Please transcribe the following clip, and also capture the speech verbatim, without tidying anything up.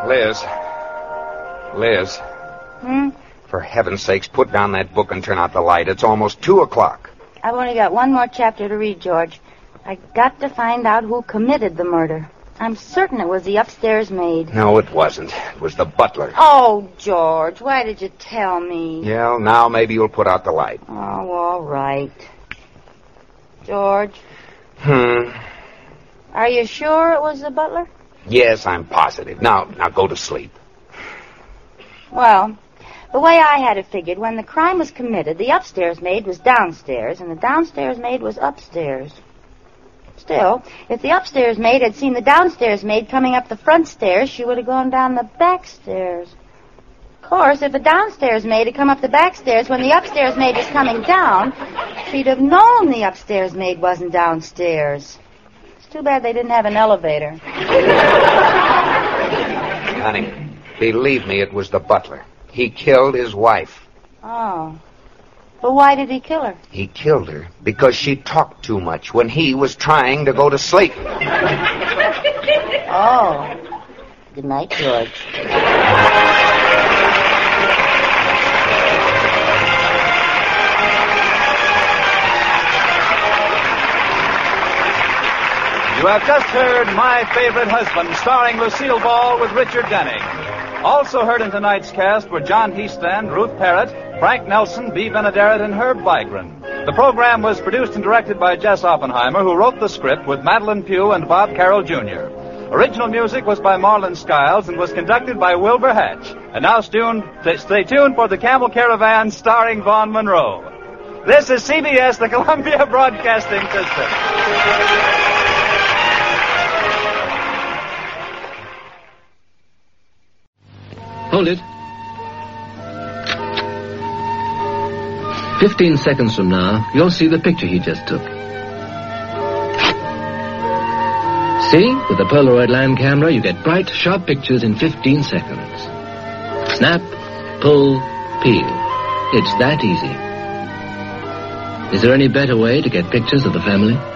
Liz. Liz. Hmm? For heaven's sakes, put down that book and turn out the light. It's almost two o'clock. I've only got one more chapter to read, George. I got to find out who committed the murder. I'm certain it was the upstairs maid. No, it wasn't. It was the butler. Oh, George, why did you tell me? Yeah, well, now maybe you'll put out the light. Oh, all right. George? Hmm. Are you sure it was the butler? Yes, I'm positive. Now, now go to sleep. Well, the way I had it figured, when the crime was committed, the upstairs maid was downstairs, and the downstairs maid was upstairs. Still, if the upstairs maid had seen the downstairs maid coming up the front stairs, she would have gone down the back stairs. Of course, if the downstairs maid had come up the back stairs when the upstairs maid was coming down, she'd have known the upstairs maid wasn't downstairs. It's too bad they didn't have an elevator. Honey, believe me, it was the butler. He killed his wife. Oh. But why did he kill her? He killed her because she talked too much when he was trying to go to sleep. Oh. Good night, George. You have just heard My Favorite Husband, starring Lucille Ball with Richard Denning. Also heard in tonight's cast were John Heastand, Ruth Parrott, Frank Nelson, Bea Benaderet, and Herb Vigran. The program was produced and directed by Jess Oppenheimer, who wrote the script with Madeline Pugh and Bob Carroll Junior Original music was by Marlon Skiles and was conducted by Wilbur Hatch. And now stay tuned for the Camel Caravan starring Vaughn Monroe. This is C B S, the Columbia Broadcasting System. Hold it. Fifteen seconds from now, you'll see the picture he just took. See? With the Polaroid Land camera, you get bright, sharp pictures in fifteen seconds. Snap, pull, peel. It's that easy. Is there any better way to get pictures of the family?